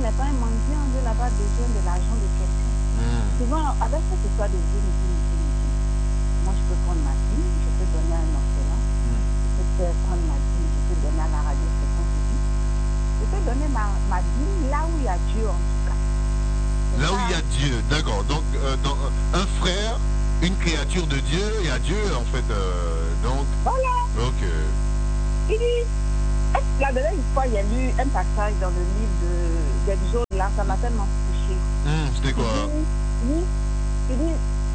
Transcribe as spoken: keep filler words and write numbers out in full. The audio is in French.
n'est pas un mendiant, Dieu n'a pas besoin de l'argent de quelqu'un. Mm. Souvent, avec cette histoire de Dieu, moi je peux prendre ma dîme, je peux donner à un orphelin, mm. je peux prendre ma dîme, je peux donner à la radio fréquence de vie, je peux donner ma, ma dîme là où il y a Dieu en tout cas. Là où il y a Dieu, d'accord. Donc, euh, dans, un frère, une créature de Dieu, il y a Dieu en fait. Euh, donc. Voilà. Ok. Il dit, la dernière fois, il y a lu un passage dans le livre de d'Exode, là, ça m'a tellement touché. Mmh, c'était quoi? Il dit, il dit,